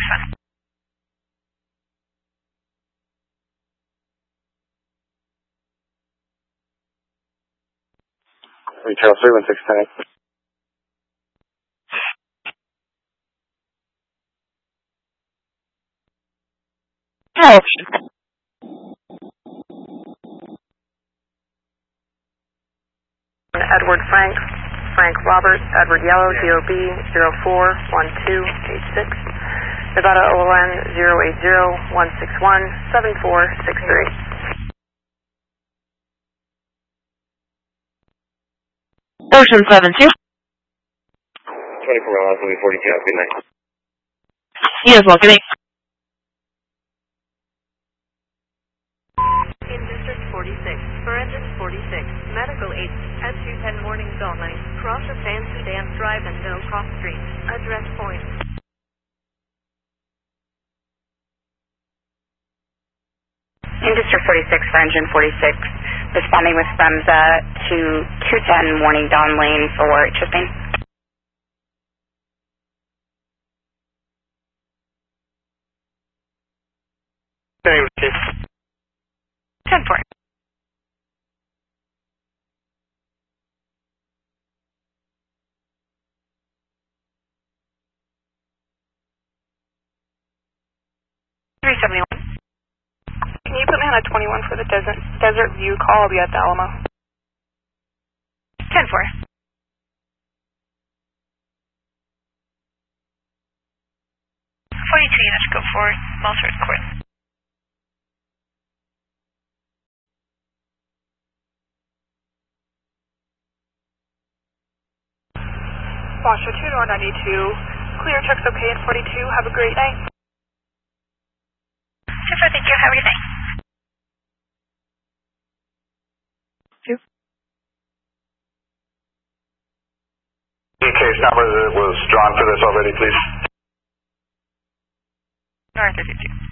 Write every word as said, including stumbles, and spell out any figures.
fine. Retail three one six ten. Oh. Edward Frank, Frank Robert, Edward Yellow, D O B zero four one two eight six, Nevada O L N zero eight zero one six one seven four six three. Ocean seven two. twenty-four miles, will be forty-two, have a good night. Yes, well, good night. In District forty-six, Forensic forty-six, Medical eight, S two ten Morning Dawn Lane, cross of Fancy Dance Drive and No Cross Street, address point. In District forty-six, for Engine forty-six, responding with FEMSA to two ten Morning Dawn Lane for Chisping. ten four. three seventy-one. Can you put me on a twenty-one for the Desert, desert View call? I'll be at the Alamo. ten four. forty-two units go forward, Malford Court. Foster two to ninety-two, clear, checks okay in forty-two, have a great night. Super, thank you, have a good night. Case number that was drawn for this already, please. North thirty-two.